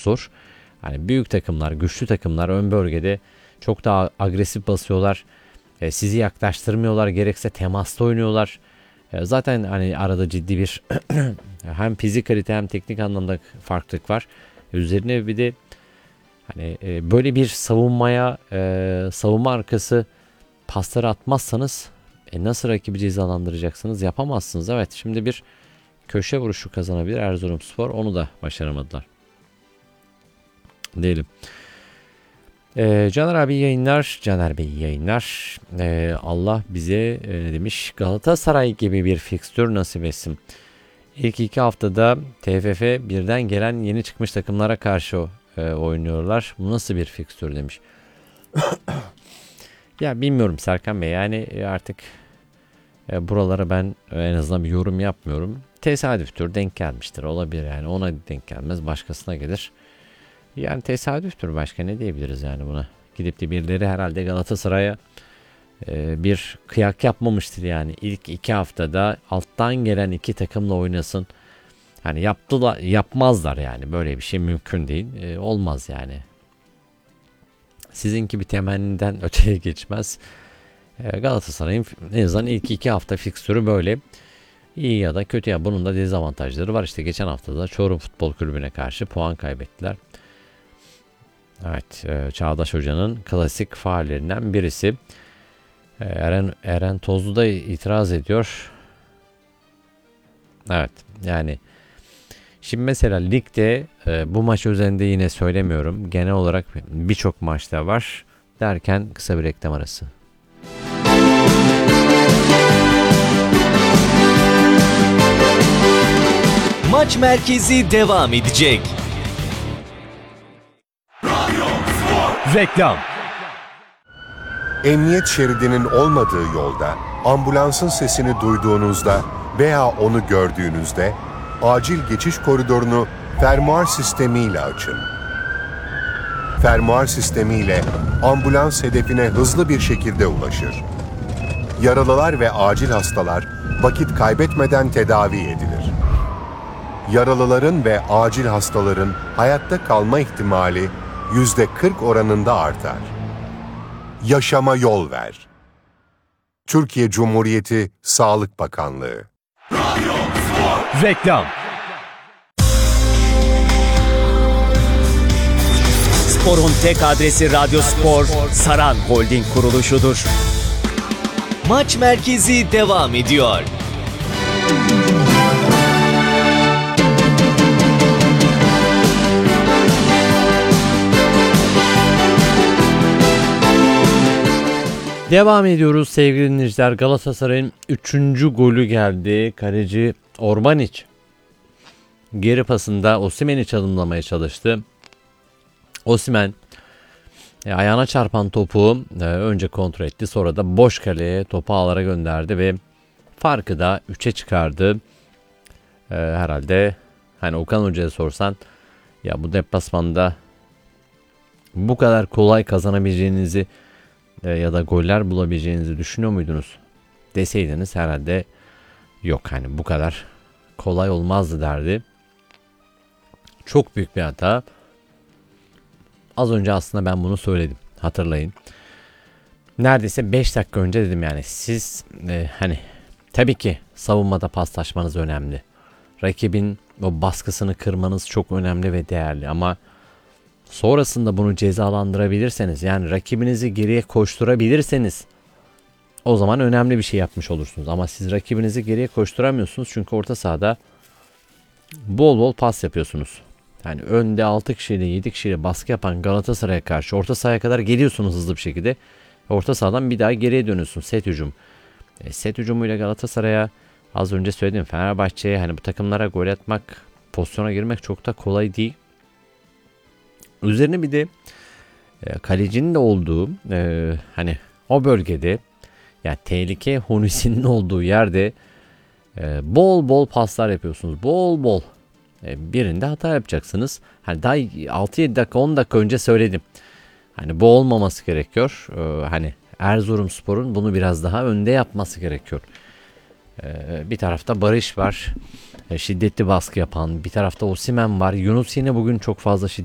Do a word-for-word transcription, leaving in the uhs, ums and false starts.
zor. Hani büyük takımlar, güçlü takımlar ön bölgede çok daha agresif basıyorlar. E, sizi yaklaştırmıyorlar. Gerekse temasta oynuyorlar. E, zaten hani arada ciddi bir hem fizikalite hem teknik anlamda farklılık var. Üzerine bir de hani e, böyle bir savunmaya e, savunma arkası pasları atmazsanız e, nasıl rakibi cezalandıracaksınız? Yapamazsınız. Evet, şimdi bir köşe vuruşu kazanabilir Erzurumspor. Onu da başaramadılar diyelim. Ee, Caner abi yayınlar. Caner Bey yayınlar. Ee, Allah bize e, ne demiş? Galatasaray gibi bir fikstür nasip etsin. İlk iki haftada T F F birden gelen yeni çıkmış takımlara karşı e, oynuyorlar. Bu nasıl bir fikstür demiş. Ya bilmiyorum Serkan Bey. Yani artık e, buralara ben e, en azından bir yorum yapmıyorum. Tesadüftür, denk gelmiştir. Olabilir yani. Ona denk gelmez, başkasına gelir. Yani tesadüftür, başka ne diyebiliriz yani buna. Gidip de birileri herhalde Galatasaray'a e, bir kıyak yapmamıştır yani. İlk iki haftada alttan gelen iki takımla oynasın. Hani yaptılar, yapmazlar yani. Böyle bir şey mümkün değil. E, olmaz yani. Sizinki bir temenniden öteye geçmez. E, Galatasaray'ın en azından ilk iki hafta fikstürü böyle. İyi ya da kötü ya, bunun da dezavantajları var. İşte geçen hafta da Çorum Futbol Kulübü'ne karşı puan kaybettiler. Evet, Çağdaş Hoca'nın klasik faallerinden birisi. Eren, Eren Tozlu da itiraz ediyor. Evet, yani şimdi mesela ligde bu maç üzerinde yine söylemiyorum. Genel olarak birçok maçta var derken kısa bir reklam arası. Maç merkezi devam edecek. Reklam. Emniyet şeridinin olmadığı yolda ambulansın sesini duyduğunuzda veya onu gördüğünüzde acil geçiş koridorunu fermuar sistemiyle açın. Fermuar sistemiyle ambulans hedefine hızlı bir şekilde ulaşır. Yaralılar ve acil hastalar vakit kaybetmeden tedavi edilir. Yaralıların ve acil hastaların hayatta kalma ihtimali yüzde kırk oranında artar. Yaşama yol ver. Türkiye Cumhuriyeti Sağlık Bakanlığı. Reklam. Sporun tek adresi Radyo Spor, Saran Holding kuruluşudur. Maç merkezi devam ediyor. Devam ediyoruz sevgili dinleyiciler. Galatasaray'ın üçüncü golü geldi. Kaleci Orbanić geri pasında Osimhen'i çalımlamaya çalıştı. Osimhen e, ayağına çarpan topu e, önce kontrol etti. Sonra da boş kaleye topu ağlara gönderdi ve farkı da üçe çıkardı. E, herhalde hani Okan Hoca'ya sorsan ya bu deplasmanda bu kadar kolay kazanabileceğinizi ya da goller bulabileceğinizi düşünüyor muydunuz deseydiniz herhalde yok, hani bu kadar kolay olmazdı derdi. Çok büyük bir hata. Az önce aslında ben bunu söyledim, hatırlayın. Neredeyse beş dakika önce dedim yani siz e, hani tabii ki savunmada paslaşmanız önemli. Rakibin o baskısını kırmanız çok önemli ve değerli ama sonrasında bunu cezalandırabilirseniz, yani rakibinizi geriye koşturabilirseniz o zaman önemli bir şey yapmış olursunuz. Ama siz rakibinizi geriye koşturamıyorsunuz çünkü orta sahada bol bol pas yapıyorsunuz. Yani önde altı kişiyle yedi kişiyle baskı yapan Galatasaray'a karşı orta sahaya kadar geliyorsunuz hızlı bir şekilde. Orta sahadan bir daha geriye dönüyorsun, set hücum. E, set hücumuyla Galatasaray'a, az önce söyledim, Fenerbahçe'ye hani bu takımlara gol atmak, pozisyona girmek çok da kolay değil. Üzerine bir de e, kalecinin de olduğu e, hani o bölgede, yani tehlike Hunisi'nin olduğu yerde e, bol bol paslar yapıyorsunuz. Bol bol. E, birinde hata yapacaksınız. Hani daha altı yedi dakika on dakika önce söyledim. Hani bu olmaması gerekiyor. E, hani Erzurumspor'un bunu biraz daha önde yapması gerekiyor. E, bir tarafta Barış var. E, şiddetli baskı yapan. Bir tarafta Osimhen var. Yunus yine bugün çok fazla şiddetli